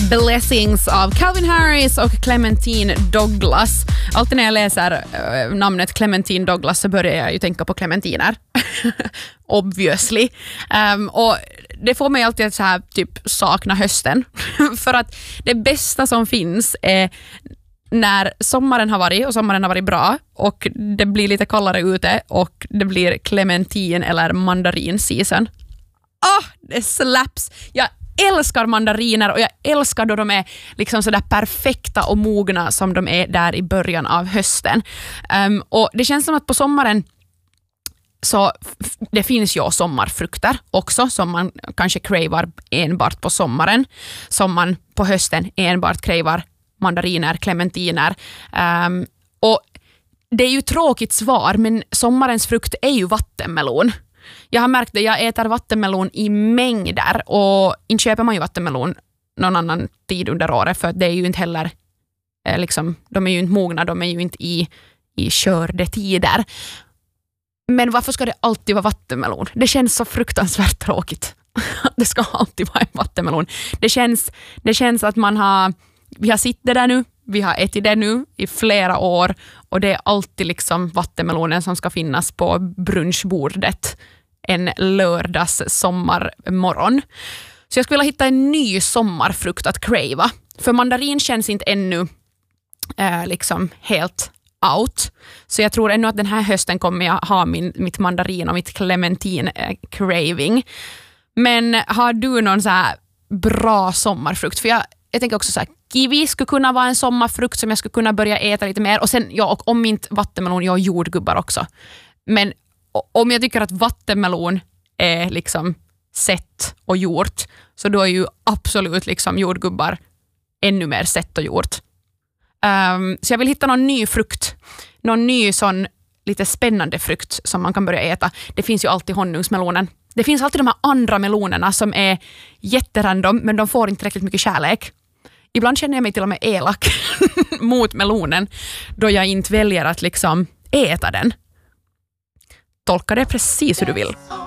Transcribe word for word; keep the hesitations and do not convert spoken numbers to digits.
Blessings av Calvin Harris och Clementine Douglas. Alltid när jag läser äh, namnet Clementine Douglas så börjar jag ju tänka på clementiner. Obviously. Um, och det får mig alltid att så här, typ sakna hösten. För att det bästa som finns är när sommaren har varit och sommaren har varit bra och det blir lite kallare ute och det blir clementin eller mandarin season. Ah, det slaps. Jag älskar mandariner och jag älskar då de är liksom så där perfekta och mogna som de är där i början av hösten. Um, och det känns som att på sommaren så f- det finns ju sommarfrukter också som man kanske cravar enbart på sommaren, som man på hösten enbart cravar mandariner, clementiner. Um, och det är ju tråkigt svar, men sommarens frukt är ju vattenmelon. Jag har märkt det, jag äter vattenmelon i mängder och inte köper man ju vattenmelon någon annan tid under året för det är ju inte heller eh, liksom, de är ju inte mogna, de är ju inte i, i körde tider. Men varför ska det alltid vara vattenmelon? Det känns så fruktansvärt tråkigt. Det ska alltid vara en vattenmelon. Det känns, det känns att man har, vi har sitt där nu, vi har ätit det nu i flera år och det är alltid liksom vattenmelonen som ska finnas på brunchbordet en lördags sommarmorgon. Så jag skulle vilja hitta en ny sommarfrukt att crava. För mandarin känns inte ännu eh, liksom helt out. Så jag tror ännu att den här hösten kommer jag ha min, mitt mandarin och mitt clementin eh, craving. Men har du någon så här bra sommarfrukt? För jag, jag tänker också så här, kiwi skulle kunna vara en sommarfrukt som jag skulle kunna börja äta lite mer. Och sen, ja, och om inte vattenmelon, jag har jordgubbar också. Men om jag tycker att vattenmelon är liksom sett och gjort, så då är ju absolut liksom jordgubbar ännu mer sett och gjort. Um, så jag vill hitta någon ny frukt. Någon ny sån lite spännande frukt som man kan börja äta. Det finns ju alltid honungsmelonen. Det finns alltid de här andra melonerna som är jätterandom, men de får inte tillräckligt mycket kärlek. Ibland känner jag mig till och med elak mot melonen då jag inte väljer att liksom äta den. Tolka det precis hur du vill.